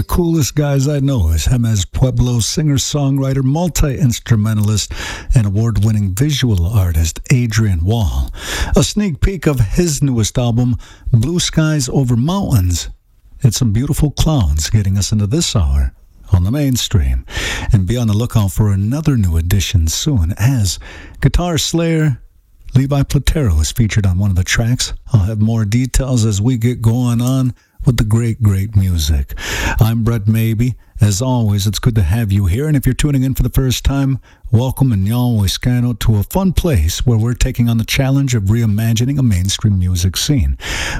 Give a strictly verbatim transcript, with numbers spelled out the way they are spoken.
coolest guys I know is Jemez Pueblo, singer-songwriter, multi-instrumentalist, and award-winning visual artist Adrian Wall. A sneak peek of his newest album, Blue Skies Over Mountains. It's some beautiful clowns getting us into this hour on the mainstream. And be on the lookout for another new edition soon, as Guitar Slayer Levi Platero is featured on one of the tracks. I'll have more details as we get going on with the great, great music. I'm Brett Maybe. As always, it's good to have you here. And if you're tuning in for the first time, welcome and always to a fun place where we're taking on the challenge of reimagining a mainstream music scene.